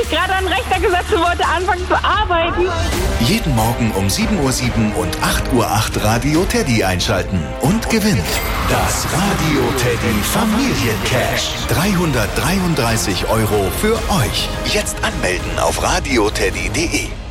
mich gerade an den Rechner gesetzt und wollte anfangen zu arbeiten. Jeden Morgen um 7:07 Uhr und 8:08 Uhr Radio Teddy einschalten und gewinnt das Radio Teddy Familiencash. 333 € für euch. Jetzt anmelden auf radioteddy.de.